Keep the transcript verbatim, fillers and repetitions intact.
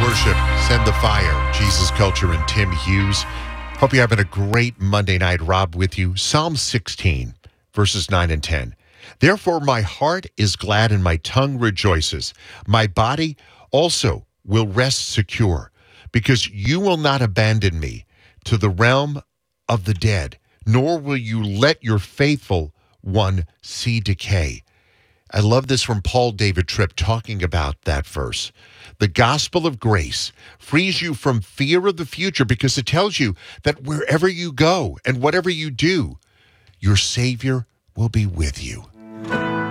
worship. Send the fire. Jesus Culture and Tim Hughes. Hope you're having a great Monday night. Rob with you. Psalm sixteen, verses nine and ten. Therefore my heart is glad and my tongue rejoices. My body also will rest secure, because you will not abandon me to the realm of the dead, nor will you let your faithful one see decay. I love this from Paul David Tripp talking about that verse. The gospel of grace frees you from fear of the future because it tells you that wherever you go and whatever you do, your Savior will be with you.